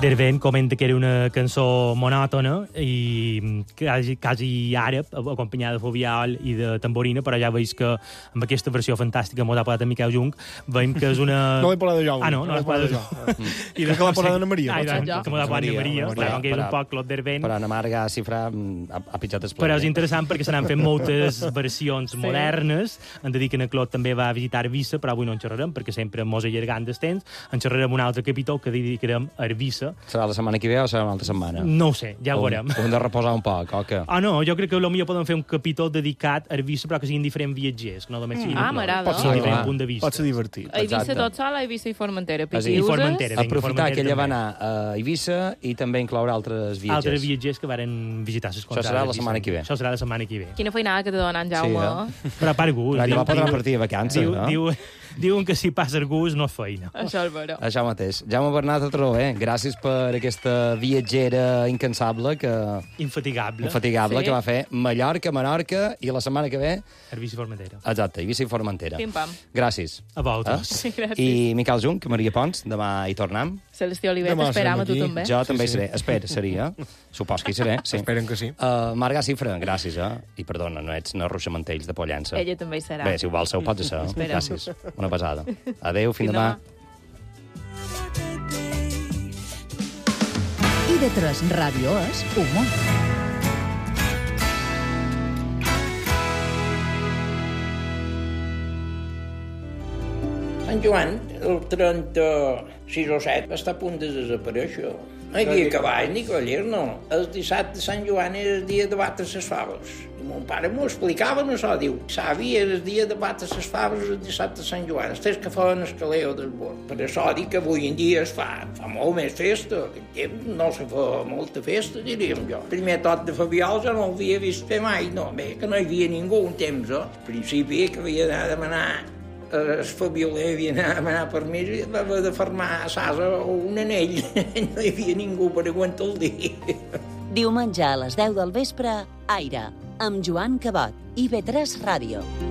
Dervent comenta que era una cançó monòtona i quasi àrab, acompanyada de fovial i de tamborina, però ja veus que amb aquesta versió fantàstica m'ho ha posat en Miquel Jung, veiem que és una... No l'he parlat de jo. Ah, no l'he parlat de jo. I que l'ha parlat d'Anna Maria. Que m'ho ha parlat d'Anna Maria, que és un poc Claude Dervent. Però Anna Marga Cifra ha pitjat el Però és interessant perquè se n'han fet moltes versions modernes. En dediquen a Claude també va visitar Eivissa, però avui no en xerrarem, perquè sempre mos allargant el temps. En xerrarem un altre capítol que dedicarem a Eivissa. Serà la setmana que ve o serà una altra setmana? No ho sé, ja ho veurem. Hem de reposar un poc, o què? Ah, no, jo crec que potser podem fer un capítol dedicat a Eivissa, però que siguin diferents viatgers, que no només siguin m'agrada. Pot ser diferent punt de vista. Pot ser divertit. A Eivissa tot sol, a Eivissa i Formentera. I Formentera. Aprofitar que ella va anar a Eivissa i també incloure altres viatgers. Altres viatgers que varen visitar les contrades. Això serà la setmana que ve. Això serà la setmana que ve. Quina feinada que te dona en Jaume. Sí, Però per gust. Ja va podrà partir de vacances, no? Diuen que si passa el gust no és feina. Això és vera. Això mateix. Jaume Bernat Atró, gràcies per aquesta viatgera incansable, Infatigable, sí, que va fer Mallorca, Menorca i la setmana que ve... Eivissa i Formentera. Exacte, Eivissa i Formentera. Pim-pam. Gràcies. A vosaltres. Sí, gràcies. I Miquel Jung, Maria Pons, demà hi tornem. Celestí Olivet, esperam a tu també. Jo també hi seré. Seria. Supos que hi seré, sí. Esperen que sí. Marga Cifra, gràcies, I perdona, no ets una Roixamantells de Pollença. Ella també hi serà. Bé, si ho vols, ho pots ser. Gràcies. Una pesada. Adéu, fins demà. IB3 Ràdio és humor. Sant Joan, el 36 o 7, està a punt de desaparèixer. No hi havia cavall ni collers, no. El dissabte de Sant Joan era el dia de batre les faves. I mon pare m'ho explicava, no això, diu, savi, era el dia de batre les faves el dissabte de Sant Joan. Els que feien el caleo del bord. Per això dic que avui en dia es fa molt més festa. En temps no se fa molta festa, diríem jo. El primer tot de Fabiol jo no l'havia vist fer mai, no. Bé, que no hi havia ningú un temps, Al principi que havia d'anar a demanar el Fabioler havia d'anar a demanar permís i va haver de fermar a Sasa o un anell. No hi havia ningú per aguantar el dia. Diumenge a les 10 del vespre, Aire, amb Joan Cabot, IB3 Ràdio.